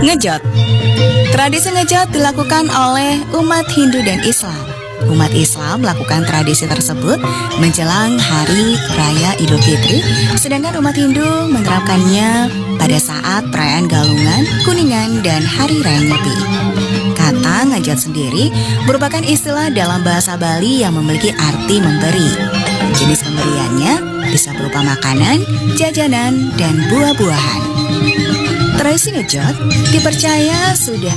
Ngejot. Tradisi ngejot dilakukan oleh umat Hindu dan Islam. Umat Islam melakukan tradisi tersebut menjelang Hari Raya Idul Fitri, sedangkan umat Hindu menerapkannya pada saat perayaan Galungan, Kuningan, dan Hari Raya Nyepi. Kata ngejot sendiri merupakan istilah dalam bahasa Bali yang memiliki arti memberi. Jenis pemberiannya bisa berupa makanan, jajanan, dan buah-buahan. Tradisi ngejot dipercaya sudah